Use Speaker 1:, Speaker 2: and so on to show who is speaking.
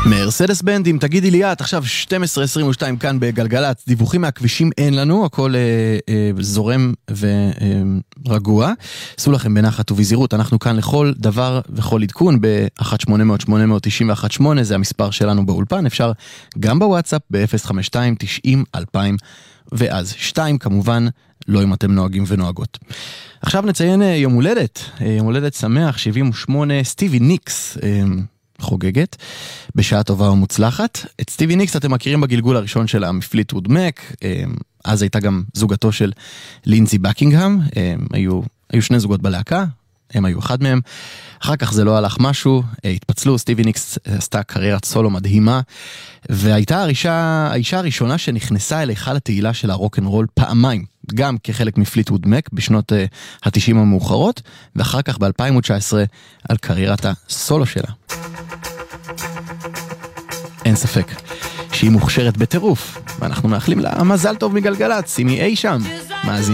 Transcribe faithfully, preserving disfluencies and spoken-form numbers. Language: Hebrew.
Speaker 1: מרסדס בנד עם תגידי לי את, עכשיו שתים עשרה עשרים ושתיים כאן בגלגלת, דיווחים מהכבישים אין לנו, הכל אה, אה, זורם ורגוע. עשו לכם בנחת ובזירות, אנחנו כאן לכל דבר וכל עדכון ב-אחת שמונה אפס אפס שמונה תשע אחת שמונה, זה המספר שלנו באולפן, אפשר גם בוואטסאפ ב-אפס חמש שתיים תשעים אלפיים ואז שתיים כמובן, לא אם אתם נוהגים ונוהגות. עכשיו נציין יום הולדת, יום הולדת שמח, שבעים ושמונה, סטיבי ניקס, חוגגת, בשעה טובה ומוצלחת. את סטיבי ניקס אתם מכירים בגלגול הראשון שלה מפליטווד מק, אז הייתה גם זוגתו של לינזי בקינגהאם, היו, היו שני זוגות בלהקה, הם היו אחד מהם, אחר כך זה לא הלך משהו, התפצלו, סטיבי ניקס עשתה קריירת סולו מדהימה, והייתה האישה, האישה הראשונה שנכנסה אל היכל התהילה של הרוק'נ'רול פעמיים, גם כחלק מפליטווד מק בשנות ה-תשעים המאוחרות, ואחר כך ב-אלפיים תשע עשרה על קריירת הסולו שלה. אין ספק שהיא מוכשרת בטירוף, ואנחנו מאחלים לה מזל טוב מגלגלת, שימי אי שם, מאזין.